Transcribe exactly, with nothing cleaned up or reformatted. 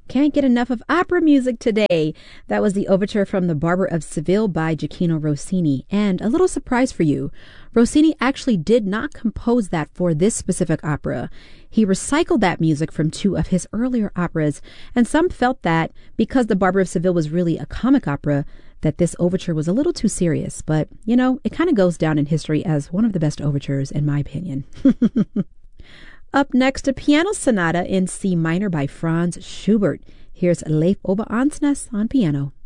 Can't get enough of opera music today. That was the overture from The Barber of Seville by Gioachino Rossini. And a little surprise for you, Rossini actually did not compose that for this specific opera. He recycled that music from two of his earlier operas, and some felt that because The Barber of Seville was really a comic opera, that this overture was a little too serious. But, you know, it kind of goes down in history as one of the best overtures, in my opinion. Up next, a piano sonata in C minor by Franz Schubert. Here's Leif Ove Ansnes on piano.